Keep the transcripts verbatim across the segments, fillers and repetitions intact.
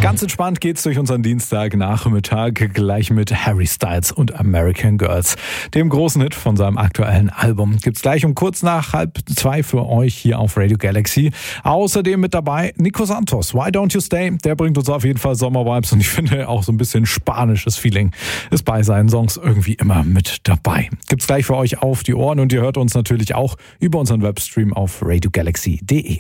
Ganz entspannt geht's durch unseren Dienstagnachmittag gleich mit Harry Styles und American Girls. Dem großen Hit von seinem aktuellen Album gibt's gleich um kurz nach halb zwei für euch hier auf Radio Galaxy. Außerdem mit dabei Nico Santos. Why Don't You Stay? Der bringt uns auf jeden Fall Sommervibes und ich finde auch so ein bisschen spanisches Feeling ist bei seinen Songs irgendwie immer mit dabei. Gibt's gleich für euch auf die Ohren und ihr hört uns natürlich auch über unseren Webstream auf radio galaxy punkt de.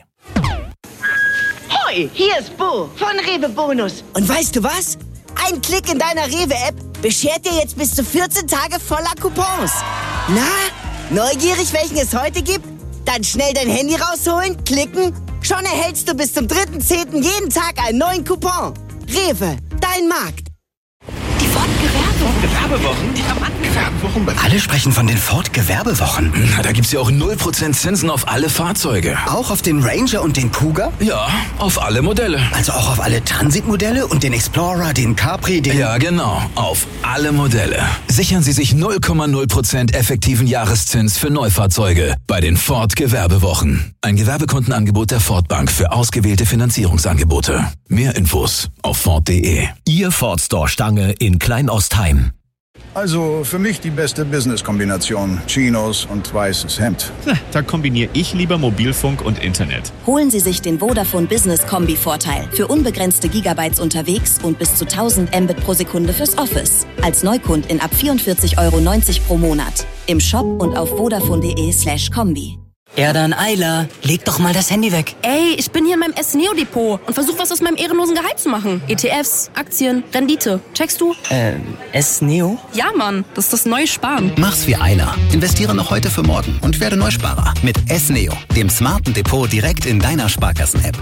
Hoi, hier ist Bo von Rewe Bonus. Und weißt du was? Ein Klick in deiner Rewe-App beschert dir jetzt bis zu vierzehn Tage voller Coupons. Na, neugierig, welchen es heute gibt? Dann schnell dein Handy rausholen, klicken. Schon erhältst du bis zum dritten zehnten jeden Tag einen neuen Coupon. Rewe, dein Markt. Die Ford-Gewerbewochen. Gewerbewochen? Gewerbewochen? Alle sprechen von den Ford-Gewerbewochen. Na, da gibt's ja auch null Prozent Zinsen auf alle Fahrzeuge. Auch auf den Ranger und den Kuga? Ja, auf alle Modelle. Also auch auf alle Transitmodelle und den Explorer, den Capri, den... Ja, genau. Auf alle Modelle. Sichern Sie sich null Komma null Prozent effektiven Jahreszins für Neufahrzeuge bei den Ford-Gewerbewochen. Ein Gewerbekundenangebot der Ford Bank für ausgewählte Finanzierungsangebote. Mehr Infos auf ford punkt de. Ihr Ford Store Stange in Kleinostheim. Also für mich die beste Business-Kombination. Chinos und weißes Hemd. Da kombiniere ich lieber Mobilfunk und Internet. Holen Sie sich den Vodafone Business Kombi-Vorteil. Für unbegrenzte Gigabytes unterwegs und bis zu tausend Mbit pro Sekunde fürs Office. Als Neukundin ab vierundvierzig Euro neunzig pro Monat. Im Shop und auf vodafone punkt de slash kombi. Erdan Eiler, leg doch mal das Handy weg. Ey, ich bin hier in meinem S-Neo-Depot und versuche was aus meinem ehrenlosen Gehalt zu machen. E T Fs, Aktien, Rendite. Checkst du? Ähm, S-Neo? Ja, Mann, das ist das neue Sparen. Mach's wie Eiler. Investiere noch heute für morgen und werde Neusparer. Mit S-Neo, dem smarten Depot direkt in deiner Sparkassen-App.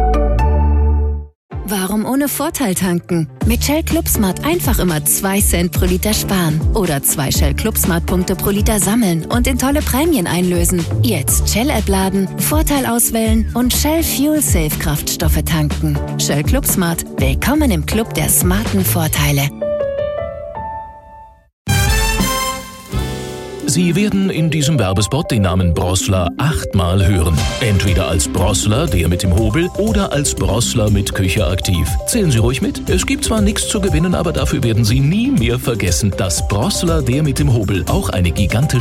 Warum ohne Vorteil tanken? Mit Shell Club Smart einfach immer zwei Cent pro Liter sparen. Oder zwei Shell Club Smart Punkte pro Liter sammeln und in tolle Prämien einlösen. Jetzt Shell-App laden, Vorteil auswählen und Shell Fuel Safe Kraftstoffe tanken. Shell Club Smart. Willkommen im Club der smarten Vorteile. Sie werden in diesem Werbespot den Namen Brossler achtmal hören. Entweder als Brossler, der mit dem Hobel, oder als Brossler mit Küche aktiv. Zählen Sie ruhig mit. Es gibt zwar nichts zu gewinnen, aber dafür werden Sie nie mehr vergessen, dass Brossler, der mit dem Hobel, auch eine gigantische